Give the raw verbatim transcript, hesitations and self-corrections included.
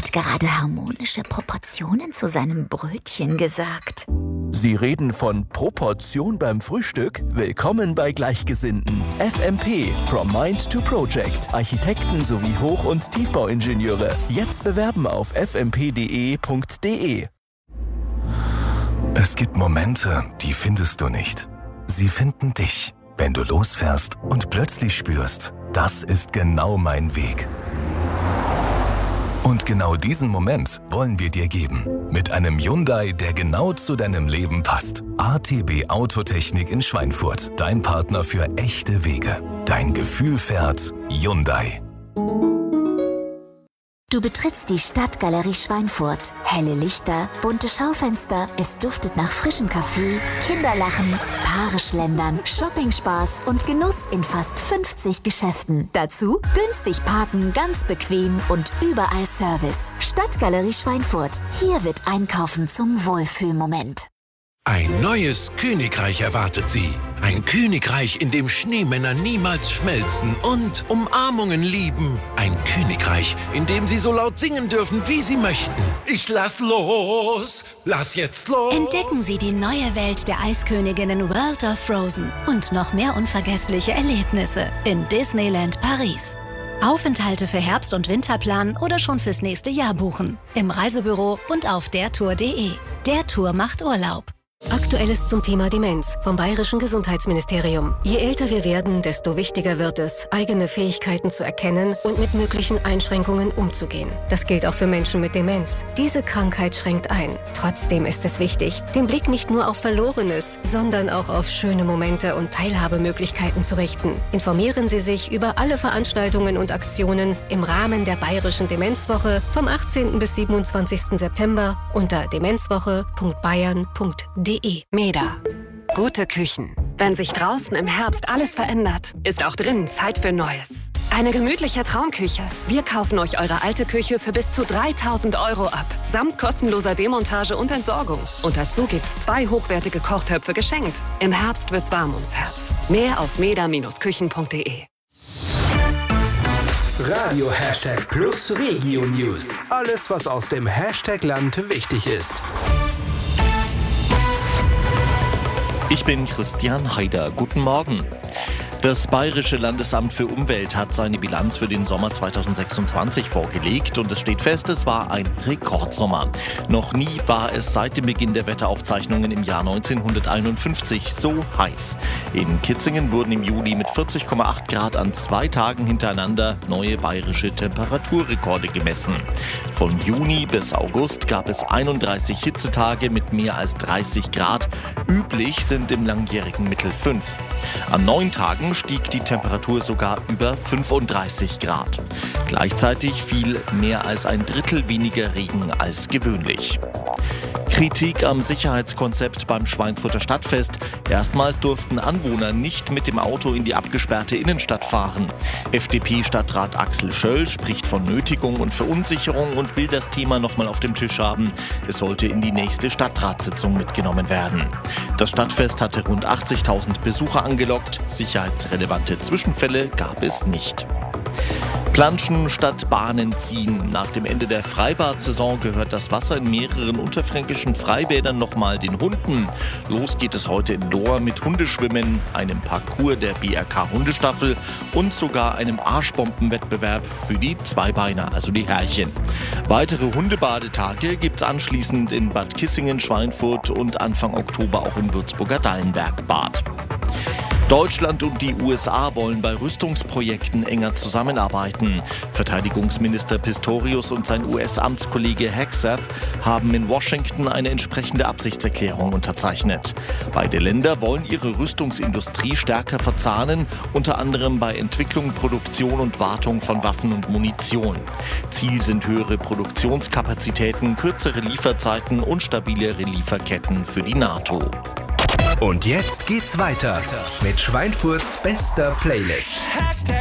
hat gerade harmonische Proportionen zu seinem Brötchen gesagt. Sie reden von Proportion beim Frühstück? Willkommen bei Gleichgesinnten. F M P, From Mind to Project. Architekten sowie Hoch- und Tiefbauingenieure. Jetzt bewerben auf f m p punkt d e punkt d e. Es gibt Momente, die findest du nicht. Sie finden dich, wenn du losfährst und plötzlich spürst, das ist genau mein Weg. Und genau diesen Moment wollen wir dir geben. Mit einem Hyundai, der genau zu deinem Leben passt. A T B Autotechnik in Schweinfurt. Dein Partner für echte Wege. Dein Gefühl fährt Hyundai. Du betrittst die Stadtgalerie Schweinfurt. Helle Lichter, bunte Schaufenster, es duftet nach frischem Kaffee, Kinderlachen, Paare schlendern, Shopping-Spaß und Genuss in fast fünfzig Geschäften. Dazu günstig parken, ganz bequem und überall Service. Stadtgalerie Schweinfurt. Hier wird Einkaufen zum Wohlfühlmoment. Ein neues Königreich erwartet Sie. Ein Königreich, in dem Schneemänner niemals schmelzen und Umarmungen lieben. Ein Königreich, in dem Sie so laut singen dürfen, wie Sie möchten. Ich lass los, lass jetzt los. Entdecken Sie die neue Welt der Eisköniginnen World of Frozen und noch mehr unvergessliche Erlebnisse in Disneyland Paris. Aufenthalte für Herbst- und Winterplan oder schon fürs nächste Jahr buchen. Im Reisebüro und auf dertour punkt de. Der Tour macht Urlaub. Aktuelles zum Thema Demenz vom Bayerischen Gesundheitsministerium. Je älter wir werden, desto wichtiger wird es, eigene Fähigkeiten zu erkennen und mit möglichen Einschränkungen umzugehen. Das gilt auch für Menschen mit Demenz. Diese Krankheit schränkt ein. Trotzdem ist es wichtig, den Blick nicht nur auf Verlorenes, sondern auch auf schöne Momente und Teilhabemöglichkeiten zu richten. Informieren Sie sich über alle Veranstaltungen und Aktionen im Rahmen der Bayerischen Demenzwoche vom achtzehnten bis siebenundzwanzigsten September unter demenzwoche punkt bayern punkt de. MEDA. Gute Küchen. Wenn sich draußen im Herbst alles verändert, ist auch drinnen Zeit für Neues. Eine gemütliche Traumküche. Wir kaufen euch eure alte Küche für bis zu dreitausend Euro ab. Samt kostenloser Demontage und Entsorgung. Und dazu gibt's zwei hochwertige Kochtöpfe geschenkt. Im Herbst wird's warm ums Herz. Mehr auf meda Bindestrich küchen punkt de. Radio Hashtag Plus Regio News. Alles, was aus dem Hashtag-Land wichtig ist. Ich bin Christian Haider. Guten Morgen. Das Bayerische Landesamt für Umwelt hat seine Bilanz für den Sommer zweitausendsechsundzwanzig vorgelegt und es steht fest, es war ein Rekordsommer. Noch nie war es seit dem Beginn der Wetteraufzeichnungen im Jahr neunzehnhunderteinundfünfzig so heiß. In Kitzingen wurden im Juli mit vierzig Komma acht Grad an zwei Tagen hintereinander neue bayerische Temperaturrekorde gemessen. Von Juni bis August gab es einunddreißig Hitzetage mit mehr als dreißig Grad. Üblich sind im langjährigen Mittel fünf. An neun Tagen stieg die Temperatur sogar über fünfunddreißig Grad. Gleichzeitig fiel mehr als ein Drittel weniger Regen als gewöhnlich. Kritik am Sicherheitskonzept beim Schweinfurter Stadtfest. Erstmals durften Anwohner nicht mit dem Auto in die abgesperrte Innenstadt fahren. F D P-Stadtrat Axel Schöll spricht von Nötigung und Verunsicherung und will das Thema nochmal auf dem Tisch haben. Es sollte in die nächste Stadtratssitzung mitgenommen werden. Das Stadtfest hatte rund achtzigtausend Besucher angelockt. Sicherheitsrelevante Zwischenfälle gab es nicht. Planschen statt Bahnen ziehen. Nach dem Ende der Freibad-Saison gehört das Wasser in mehreren unterfränkischen Freibädern nochmal den Hunden. Los geht es heute in Lohr mit Hundeschwimmen, einem Parcours der B R K-Hundestaffel und sogar einem Arschbombenwettbewerb für die Zweibeiner, also die Herrchen. Weitere Hundebadetage gibt es anschließend in Bad Kissingen, Schweinfurt und Anfang Oktober auch im Würzburger Dallenbergbad. Deutschland und die U S A wollen bei Rüstungsprojekten enger zusammenarbeiten. Verteidigungsminister Pistorius und sein U S-Amtskollege Hegseth haben in Washington eine entsprechende Absichtserklärung unterzeichnet. Beide Länder wollen ihre Rüstungsindustrie stärker verzahnen, unter anderem bei Entwicklung, Produktion und Wartung von Waffen und Munition. Ziel sind höhere Produktionskapazitäten, kürzere Lieferzeiten und stabilere Lieferketten für die NATO. Und jetzt geht's weiter mit Schweinfurts bester Playlist.